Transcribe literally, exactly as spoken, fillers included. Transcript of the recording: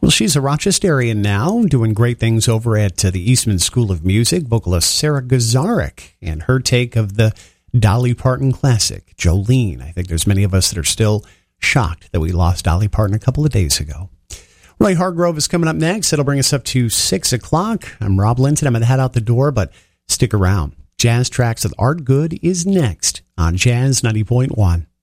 Well, she's a Rochesterian now, doing great things over at uh, the Eastman School of Music. Vocalist Sarah Gazarek and her take of the Dolly Parton classic, Jolene. I think there's many of us that are still shocked that we lost Dolly Parton a couple of days ago. Roy Hargrove is coming up next. It'll bring us up to six o'clock. I'm Rob Linton. I'm going to head out the door, but stick around. Jazz Tracks with Art Good is next on Jazz ninety point one.